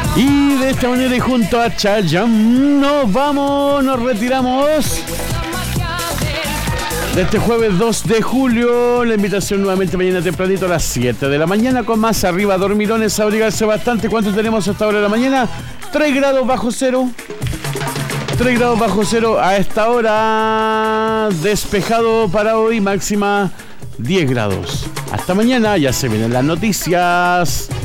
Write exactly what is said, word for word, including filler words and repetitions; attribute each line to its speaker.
Speaker 1: Y de esta manera y junto a Chayanne nos vamos, nos retiramos de este jueves dos de julio. La invitación nuevamente mañana tempranito a las siete de la mañana con más arriba, dormilones, a abrigarse bastante. ¿Cuánto tenemos hasta ahora de la mañana? tres grados bajo cero. tres grados bajo cero a esta hora. Despejado para hoy, máxima diez grados. Hasta mañana, ya se vienen las noticias.